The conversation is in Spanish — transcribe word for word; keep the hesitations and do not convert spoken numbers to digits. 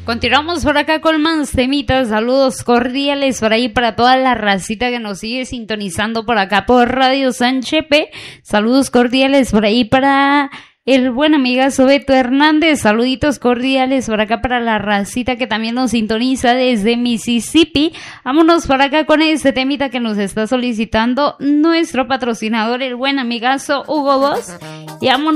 Continuamos por acá con más temitas, saludos cordiales por ahí para toda la racita que nos sigue sintonizando por acá por Radio San Chepe, saludos cordiales por ahí para el buen amigazo Beto Hernández, saluditos cordiales por acá para la racita que también nos sintoniza desde Mississippi. Vámonos por acá con este temita que nos está solicitando nuestro patrocinador, el buen amigazo Hugo Boss, y vámonos